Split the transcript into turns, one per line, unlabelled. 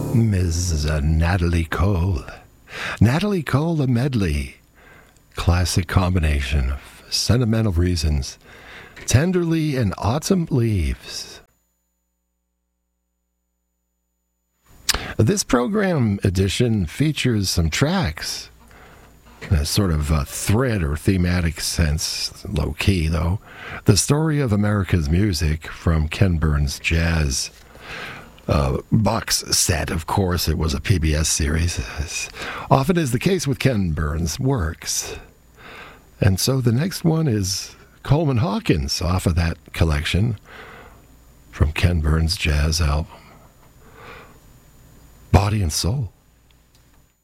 Ms. Natalie Cole. Natalie Cole, a medley. Classic combination of Sentimental Reasons, Tenderly, and Autumn Leaves. This program edition features some tracks, a sort of a thread or thematic sense, low-key though. The Story of America's Music from Ken Burns Jazz box set. Of course, it was a PBS series, as often is the case with Ken Burns' works. And so the next one is Coleman Hawkins off of that collection from Ken Burns' jazz album, Body and Soul.